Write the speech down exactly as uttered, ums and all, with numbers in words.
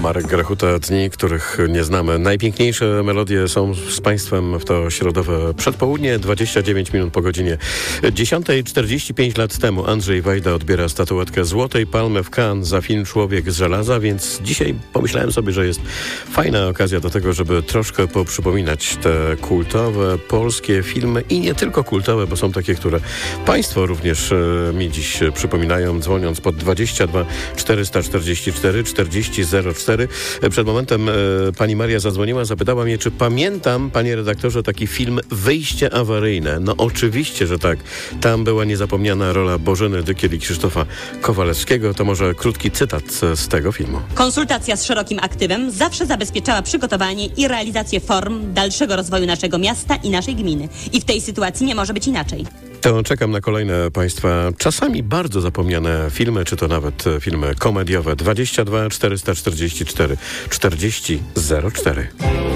Marek Grechuta, dni, których nie znamy. Najpiękniejsze melodie są z Państwem w to środowe przedpołudnie, dwadzieścia dziewięć minut po godzinie dziesiątej. czterdzieści pięć lat temu Andrzej Wajda odbiera statuetkę Złotej Palmy w Cannes za film Człowiek z żelaza, więc dzisiaj pomyślałem sobie, że jest fajna okazja do tego, żeby troszkę poprzypominać te kultowe polskie filmy i nie tylko kultowe, bo są takie, które Państwo również e, mi dziś przypominają, dzwoniąc pod dwadzieścia dwa czterysta czterdzieści cztery czterdzieści zero cztery. Przed momentem e, pani Maria zadzwoniła, zapytała mnie, czy pamiętam, panie redaktorze, taki film Wyjście awaryjne. No oczywiście, że tak. Tam była niezapomniana rola Bożeny Dykiel i Krzysztofa Kowalewskiego. To może krótki cytat z tego filmu. Konsultacja z szerokim aktywem zawsze zabezpieczała przygotowanie i realizację form dalszego rozwoju naszego miasta i naszej gminy. I w tej sytuacji nie może być inaczej. To czekam na kolejne Państwa czasami bardzo zapomniane filmy, czy to nawet filmy komediowe. dwadzieścia dwa czterysta czterdzieści cztery czterdzieści zero cztery.